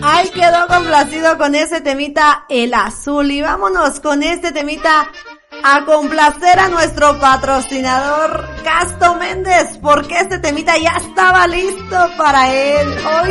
Ahí quedó complacido con ese temita El Azul. Y vámonos con este temita a complacer a nuestro patrocinador Casto Méndez, porque este temita ya estaba listo para él. Hoy